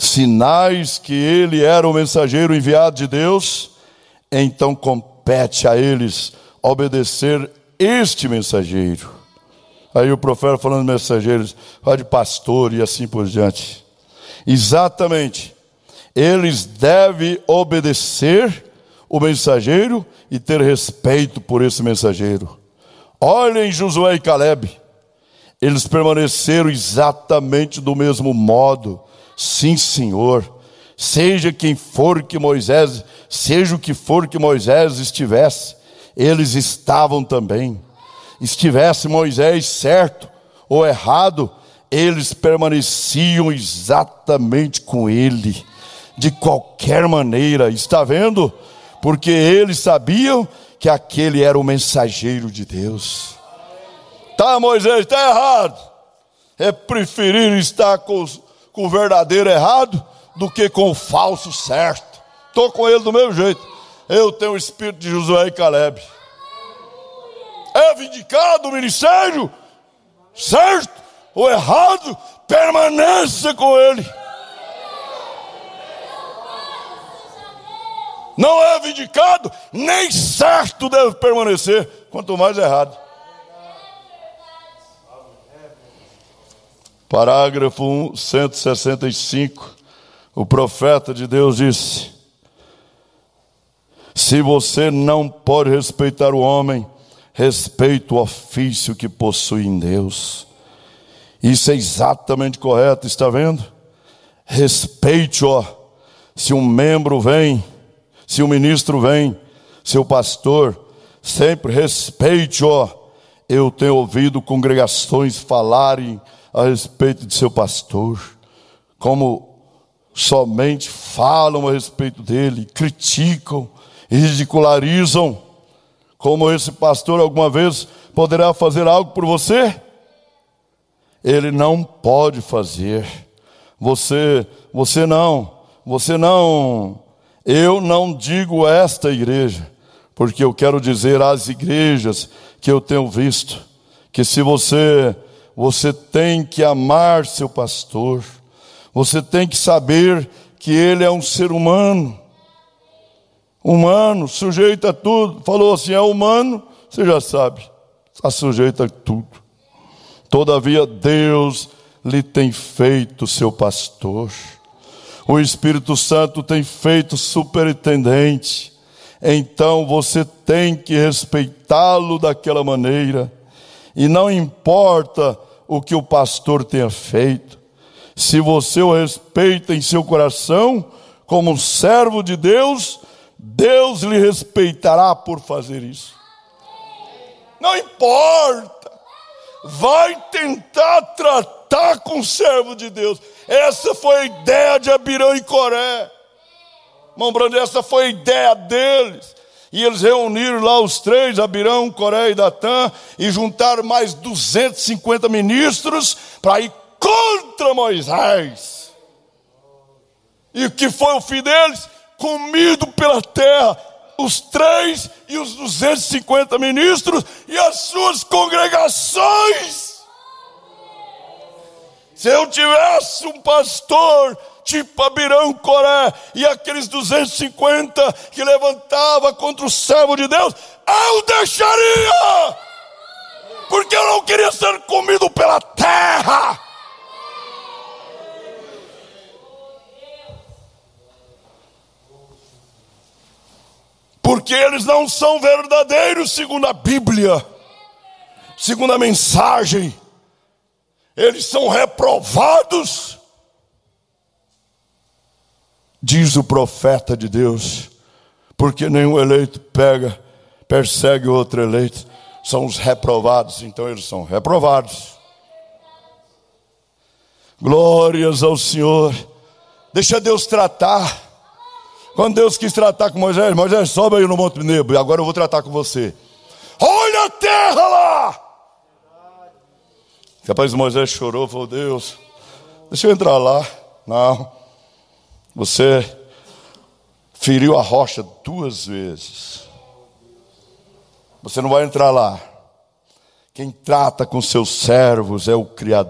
sinais que ele era o mensageiro enviado de Deus, então compete a eles obedecer este mensageiro. Aí o profeta falando de mensageiros, fala de pastor e assim por diante. Exatamente, eles devem obedecer o mensageiro e ter respeito por esse mensageiro. Olhem Josué e Calebe, eles permaneceram exatamente do mesmo modo. Sim, Senhor, seja o que for que Moisés estivesse, eles estavam também. Estivesse Moisés certo ou errado, eles permaneciam exatamente com ele, de qualquer maneira. Está vendo? Porque eles sabiam que aquele era o mensageiro de Deus. Tá, Moisés, está errado. É preferir estar com o verdadeiro errado do que com o falso certo. Estou com ele do mesmo jeito. Eu tenho o espírito de Josué e Calebe. É vindicado o ministério, certo ou errado, permaneça com ele. Não é vindicado, nem certo deve permanecer, quanto mais errado. Parágrafo 165, o profeta de Deus disse: se você não pode respeitar o homem, respeite o ofício que possui em Deus. Isso é exatamente correto, está vendo? Respeite-o. Se um membro vem, se um ministro vem, se o pastor, sempre respeite-o. Eu tenho ouvido congregações falarem a respeito de seu pastor, como somente falam a respeito dele, criticam, ridicularizam. Como esse pastor alguma vez poderá fazer algo por você? Ele não pode fazer. Você não. Eu não digo esta igreja, porque eu quero dizer às igrejas que eu tenho visto, que se você tem que amar seu pastor, você tem que saber que ele é um ser humano, sujeito a tudo. Falou assim, é humano, você já sabe, está sujeito a tudo. Todavia Deus lhe tem feito seu pastor, o Espírito Santo tem feito superintendente. Então você tem que respeitá-lo daquela maneira, e não importa o que o pastor tenha feito, se você o respeita em seu coração como um servo de Deus, Deus lhe respeitará por fazer isso. Não importa, vai tentar tratar com o servo de Deus. Essa foi a ideia de Abirão e Coré. Irmão Brando, essa foi a ideia deles. E eles reuniram lá os três, Abirão, Coré e Datã, e juntaram mais 250 ministros para ir contra Moisés. E o que foi o fim deles? Comido pela terra, os três e os 250 ministros e as suas congregações. Se eu tivesse um pastor tipo Abirão, Coré e aqueles 250 que levantava contra o servo de Deus, eu deixaria, porque eu não queria ser comido pela terra. Porque eles não são verdadeiros segundo a Bíblia, segundo a mensagem. Eles são reprovados. Diz o profeta de Deus, porque nenhum eleito persegue o outro eleito. São os reprovados, então eles são reprovados. Glórias ao Senhor. Deixa Deus tratar. Quando Deus quis tratar com Moisés, Moisés, sobe aí no Monte Nebo, e agora eu vou tratar com você. Olha a terra lá! Capaz Moisés chorou, falou, Deus, deixa eu entrar lá. Não, você feriu a rocha 2 vezes. Você não vai entrar lá. Quem trata com seus servos é o Criador.